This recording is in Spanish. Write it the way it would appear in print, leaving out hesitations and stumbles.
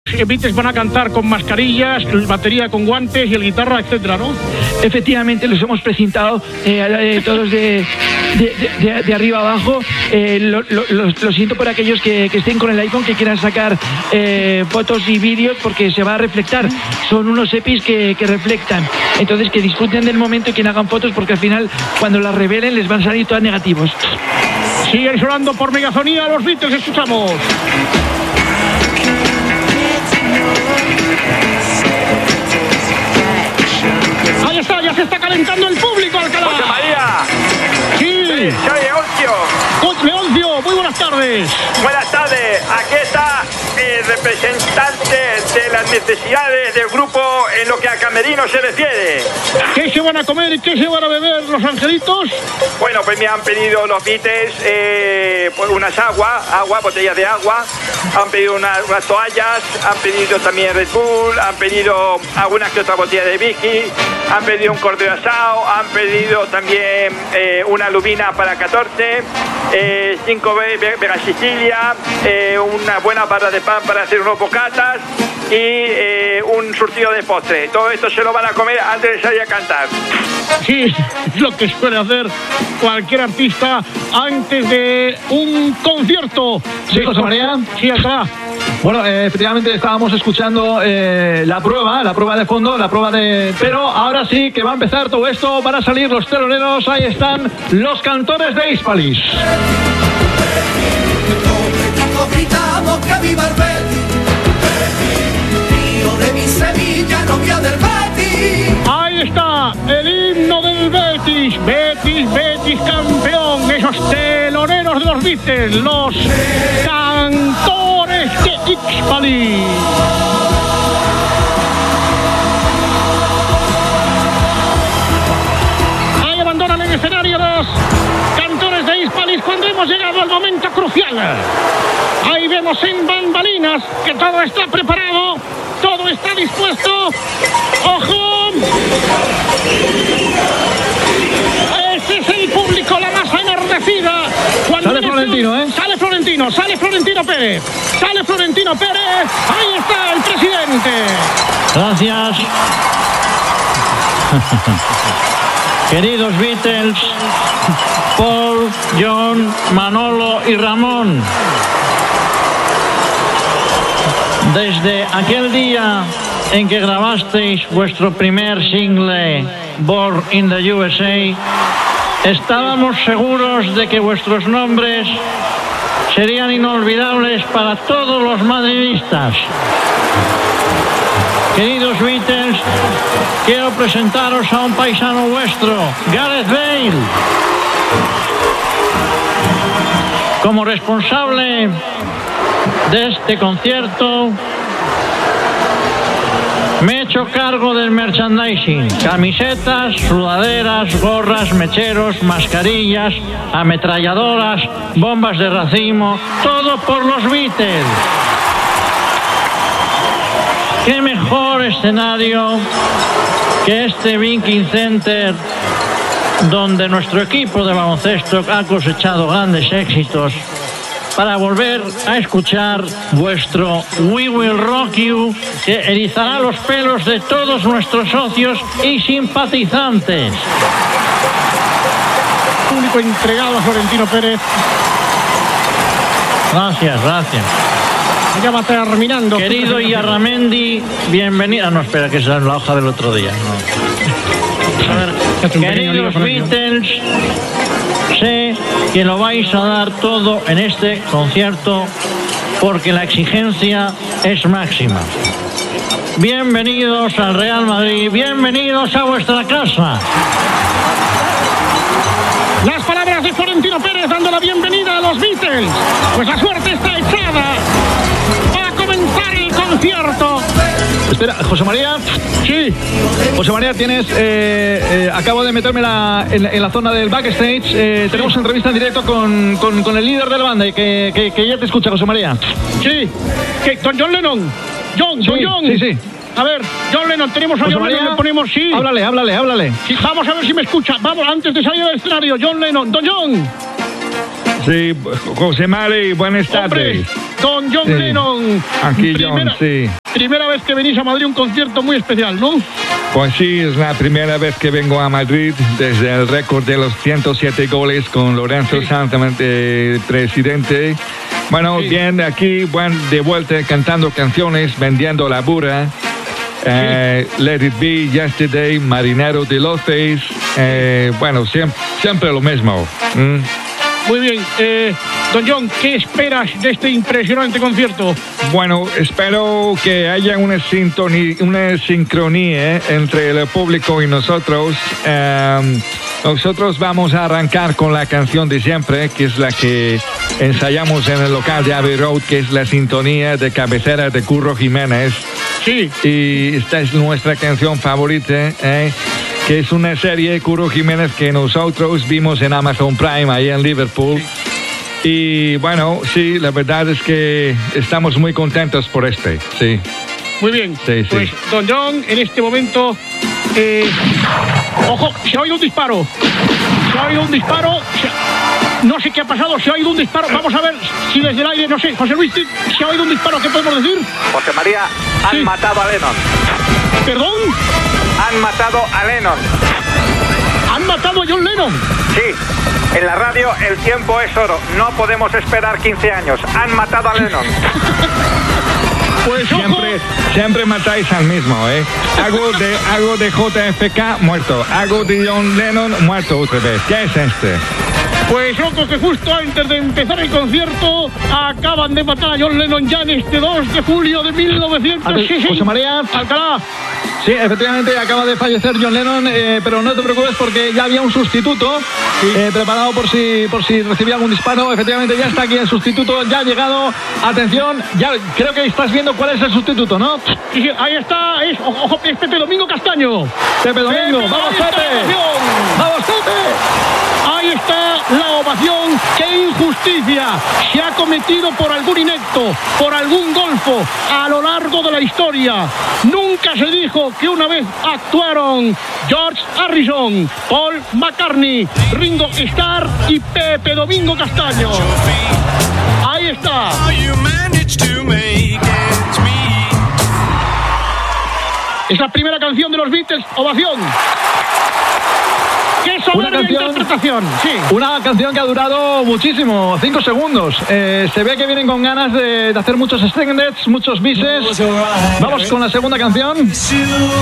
Beatles van a cantar con mascarillas, el batería con guantes y el guitarra, etcétera, ¿no? Efectivamente, los hemos precintado todos de arriba abajo. Lo siento por aquellos que estén con el iPhone, que quieran sacar fotos y vídeos, porque se va a reflectar. Son unos EPIs que reflectan. Entonces, que disfruten del momento y que hagan fotos, porque al final, cuando las revelen, les van a salir todas negativos. Siguen sonando por megafonía los Beatles, escuchamos. Ahí está, ya se está calentando el público, Alcalá. ¡José María! Sí. Soy Leoncio. Leoncio, muy buenas tardes. Buenas tardes. Aquí está el representante de las necesidades del grupo en lo que a camerino se refiere. ¿Qué se van a comer y qué se van a beber los angelitos? Bueno, pues me han pedido los Beatles pues unas botellas de agua, han pedido unas toallas, han pedido también Red Bull, han pedido algunas que otras botellas de whisky, han pedido un cordero asado, han pedido también una lubina para 14, 5 Vega Sicilia, una buena barra de pan para hacer unos bocatas y un surtido de postre. Todo esto se lo van a comer antes de salir a cantar. Sí, es lo que suele hacer cualquier artista antes de un concierto. Sí, José María. Sí, acá. Bueno, efectivamente estábamos escuchando la prueba de fondo, pero ahora sí que va a empezar todo esto, van a salir los teloneros, ahí están los cantores de Hispalis. Gritamos que viva el Betis, río de mi Sevilla, novia del Betis. Ahí está el himno del Betis, Betis campeón, esos teloneros de los Beatles, los cantores de Hispalis. Ahí abandonan el escenario los cantores de Hispalis cuando hemos llegado al momento crucial. Ahí vemos en bambalinas que todo está preparado, todo está dispuesto. ¡Ojo! Ese es el público, la masa enardecida. Sale Florentino, ¿eh? Sale Florentino Pérez. Ahí está el presidente. Gracias. Queridos Beatles, Paul, John, Manolo y Ramón, desde aquel día en que grabasteis vuestro primer single, Born in the USA, estábamos seguros de que vuestros nombres serían inolvidables para todos los madridistas. Queridos Beatles, quiero presentaros a un paisano vuestro, Gareth Bale. Como responsable de este concierto, me he hecho cargo del merchandising: camisetas, sudaderas, gorras, mecheros, mascarillas, ametralladoras, bombas de racimo, todo por los Beatles. ¿Qué mejor escenario que este Viking Center, donde nuestro equipo de baloncesto ha cosechado grandes éxitos, para volver a escuchar vuestro We Will Rock You, que erizará los pelos de todos nuestros socios y simpatizantes? Público entregado a Florentino Pérez. Gracias. Ya va terminando. Querido Iarramendi, bienvenido. No, espera, que esa es la hoja del otro día. No. A ver, queridos Beatles, sé que lo vais a dar todo en este concierto porque la exigencia es máxima. Bienvenidos al Real Madrid, bienvenidos a vuestra casa. Las palabras de Florentino Pérez dando la bienvenida a los Beatles. Pues la suerte está echada. Va a comenzar el concierto. Espera, José María. Sí. José María, tienes... acabo de meterme en la zona del backstage. Tenemos entrevista en directo con el líder de la banda y que ya te escucha, José María. Sí. Don John Lennon. John. Sí. A ver, John Lennon, tenemos a John Lennon, le ponemos sí. Háblale. Sí, vamos a ver si me escucha. Vamos, antes de salir del escenario, John Lennon. Don John. Sí, José Mari, buenas tardes. Hombre, don John Sí. Lennon. Aquí, John, sí. Primera vez que venís a Madrid, un concierto muy especial, ¿no? Pues sí, es la primera vez que vengo a Madrid desde el récord de los 107 goles con Lorenzo Sanz, presidente. Bueno, Sí. bien, aquí, de vuelta cantando canciones, vendiendo la burra. Let It Be, Yesterday, Marinero de Loces. Bueno, siempre lo mismo. Muy bien. Don John, ¿qué esperas de este impresionante concierto? Bueno, espero que haya una sincronía entre el público y nosotros. Nosotros vamos a arrancar con la canción de siempre, que es la que ensayamos en el local de Abbey Road, que es la sintonía de cabecera de Curro Jiménez. Sí. Y esta es nuestra canción favorita, que es una serie, Curro Jiménez, que nosotros vimos en Amazon Prime, ahí en Liverpool. Y bueno, sí, la verdad es que estamos muy contentos por sí. Muy bien. Sí, sí. Pues, don John, en este momento... Ojo, se ha oído un disparo. No sé qué ha pasado, se ha oído un disparo. Vamos a ver si desde el aire, no sé, José Luis, ¿se ha oído un disparo? ¿Qué podemos decir? José María, han matado a Lennon. ¿Perdón? Han matado a Lennon. ¿Han matado a John Lennon? Sí, en la radio el tiempo es oro. No podemos esperar 15 años. Han matado a Lennon. Pues ojo. Siempre matáis al mismo, Hago de JFK, muerto. Hago de John Lennon, muerto otra vez. ¿Qué es este? Pues ojo, que justo antes de empezar el concierto acaban de matar a John Lennon ya en este 2 de julio de 1960. José María. Alcalá. Sí, efectivamente acaba de fallecer John Lennon, pero no te preocupes porque ya había un sustituto preparado por si recibía algún disparo. Efectivamente ya está aquí el sustituto, ya ha llegado. Atención, ya creo que estás viendo cuál es el sustituto, ¿no? Sí, ahí está, es Pepe Domingo Castaño. Pepe Domingo, vamos ahí está la Pepe. ovación. Vamos Pepe. Ahí está la ovación. ¡Qué injusticia se ha cometido por algún inepto, por algún golfo a lo largo de la historia! Nunca se dijo que una vez actuaron George Harrison, Paul McCartney, Ringo Starr y Pepe Domingo Castaño. Ahí está. Es la primera canción de los Beatles. Ovación. ¡Qué soberbia interpretación! Sí. Una canción que ha durado muchísimo, 5 segundos. Se ve que vienen con ganas de hacer muchos extendeds, muchos bises. Vamos con la segunda canción.